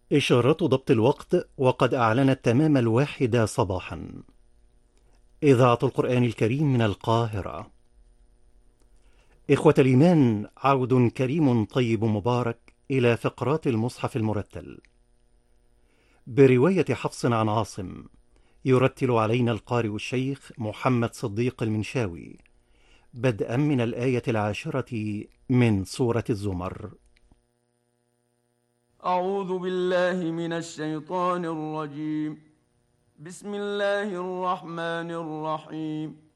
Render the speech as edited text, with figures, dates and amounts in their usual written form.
إشارات ضبط الوقت وقد أعلنت تمام 1 صباحا. إذاعة القرآن الكريم من القاهرة. إخوة الإيمان، عود كريم طيب مبارك إلى فقرات المصحف المرتل برواية حفص عن عاصم. يرتل علينا القارئ الشيخ محمد صديق المنشاوي، بدءا من الآية 10 من سورة الزمر. أعوذ بالله من الشيطان الرجيم. بسم الله الرحمن الرحيم.